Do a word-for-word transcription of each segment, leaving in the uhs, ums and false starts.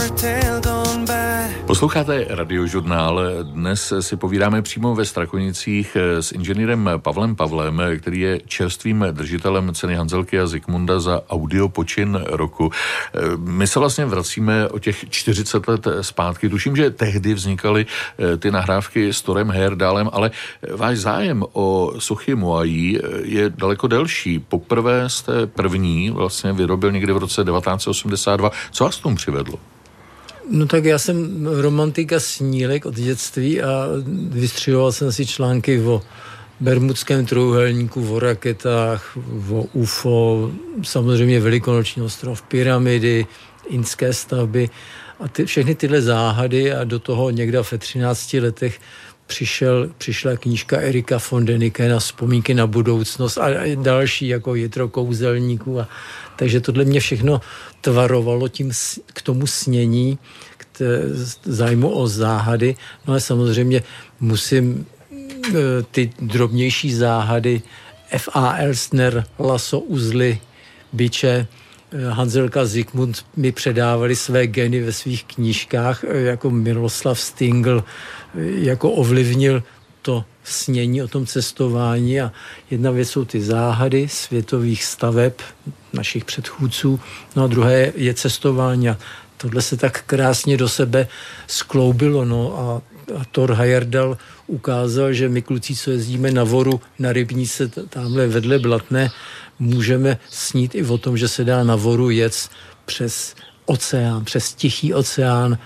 Posloucháte Radiožurnál. Dnes si povídáme přímo ve Strakonicích s inženýrem Pavlem Pavlem, který je čerstvým držitelem ceny Hanzelky a Zikmunda za audiopočin roku. My se vlastně vracíme o těch čtyřicet let zpátky. Tuším, že tehdy vznikaly ty nahrávky s Thorem Heyerdálem, ale váš zájem o sochy Moai je daleko delší. Poprvé jste první vlastně vyrobil někdy v roce devatenáct set osmdesát dva. Co vás k tomu přivedlo? No tak já jsem romantika snílek od dětství a vystřiloval jsem si články o Bermudském trojúhelníku, o raketách, o U F O, samozřejmě Velikonoční ostrov, pyramidy, indské stavby a ty, všechny tyhle záhady a do toho někde ve třinácti letech přišel, přišla knížka Erika von Dänikena Vzpomínky na budoucnost a další jako Jitro kouzelníků. A, takže tohle mě všechno tvarovalo tím k tomu snění, k té zájmu o záhady. No a samozřejmě musím ty drobnější záhady F A Elstner, laso, uzly, biče, Hanzelka, Zikmund mi předávali své geny ve svých knížkách, jako Miroslav Stingl, jako ovlivnil to snění o tom cestování a jedna věc jsou ty záhady světových staveb našich předchůdců, no a druhé je cestování a tohle se tak krásně do sebe skloubilo, no a, a Thor Heyerdahl ukázal, že my kluci, co jezdíme na Voru, na Rybníce, tamhle vedle Blatné, můžeme snít i o tom, že se dá na Voru jet přes oceán, přes Tichý oceán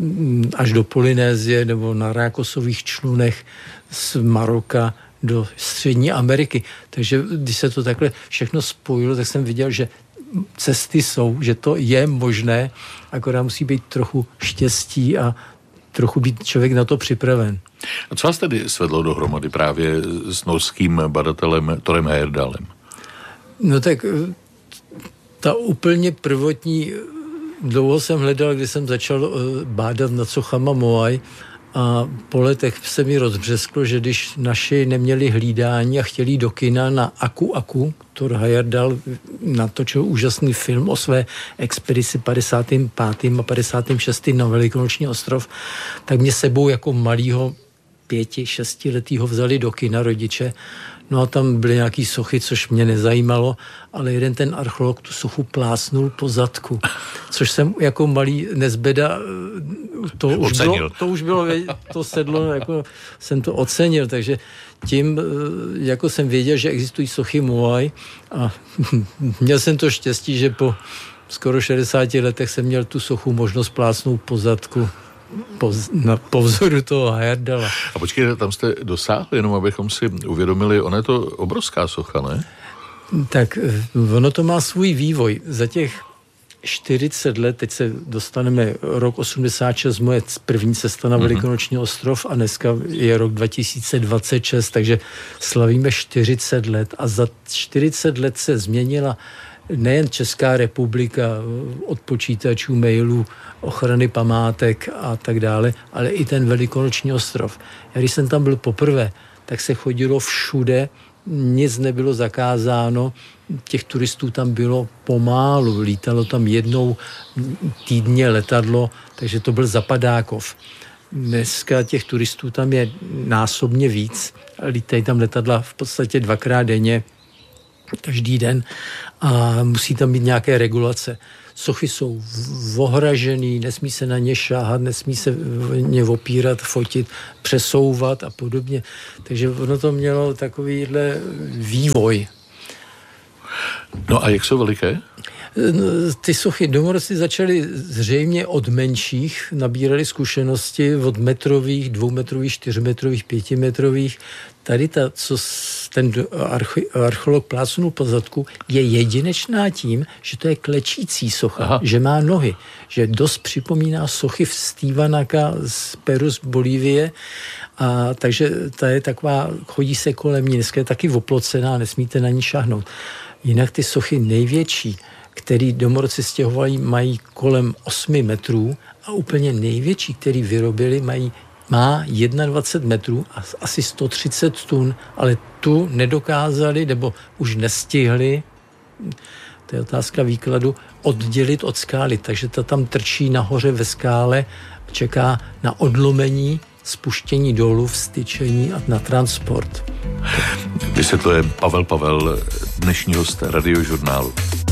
až do Polynézie nebo na rákosových člunech z Maroka do Střední Ameriky. Takže když se to takhle všechno spojilo, tak jsem viděl, že cesty jsou, že to je možné, akorát musí být trochu štěstí a trochu být člověk na to připraven. A co vás tedy svedlo dohromady právě s norským badatelem Thorem Heyerdálem? No tak ta úplně prvotní, dlouho jsem hledal, když jsem začal bádat nad sochama Moai a po letech se mi rozbřesklo, že když naši neměli hlídání a chtěli do kina na Aku Aku, Thor Heyerdahl natočil úžasný film o své expedici padesátým pátým a padesátým šestým na Velikonoční ostrov, tak mě sebou jako malýho pěti, šestiletýho vzali do kina rodiče. No a tam byly nějaký sochy, což mě nezajímalo, ale jeden ten archeolog tu sochu plásnul po zadku, což jsem jako malý nezbeda, to už bylo, to už bylo, to sedlo, jako jsem to ocenil, takže tím, jako jsem věděl, že existují sochy Moai a měl jsem to štěstí, že po skoro šedesáti letech jsem měl tu sochu možnost plásnout po zadku. Po, na, po vzoru toho Heyerdahla. A počkejte, tam jste dosáhli, jenom abychom si uvědomili, ona je to obrovská socha, ne? Tak ono to má svůj vývoj. Za těch čtyřicet let, teď se dostaneme rok osmdesát šest, moje první cesta na Velikonoční ostrov a dneska je rok dva tisíce dvacet šest, takže slavíme čtyřicet let a za čtyřicet let se změnila nejen Česká republika od počítačů, mailů, ochrany památek a tak dále, ale i ten Velikonoční ostrov. Já když jsem tam byl poprvé, tak se chodilo všude, nic nebylo zakázáno, těch turistů tam bylo pomálu, lítalo tam jednou týdně letadlo, takže to byl Zapadákov. Dneska těch turistů tam je násobně víc, lítají tam letadla v podstatě dvakrát denně, každý den a musí tam být nějaké regulace. Sochy jsou ohražený, nesmí se na ně šáhat, nesmí se ně opírat, fotit, přesouvat a podobně. Takže ono to mělo takovýhle vývoj. No a jak jsou veliké? Ty sochy domorodci začaly zřejmě od menších, nabírali zkušenosti od metrových, dvoumetrových, čtyřmetrových, pětimetrových. Tady ta, co ten archeolog plácnul po zadku, je jedinečná tím, že to je klečící socha, Aha. že má nohy, že dost připomíná sochy Stevenaka z Peru, z Bolívie, a takže ta je taková, chodí se kolem ní, dneska je taky oplocená, nesmíte na ní šáhnout. Jinak ty sochy největší, který domorodci stěhovali, mají kolem osmi metrů a úplně největší, který vyrobili, mají má dvacet jedna metrů a asi sto třicet tun, ale tu nedokázali, nebo už nestihli to je otázka výkladu, oddělit od skály. Takže ta tam trčí nahoře ve skále, čeká na odlomení, spuštění dolů, vstyčení a na transport. Vysvětluje Pavel Pavel, dnešní host Radiožurnálu.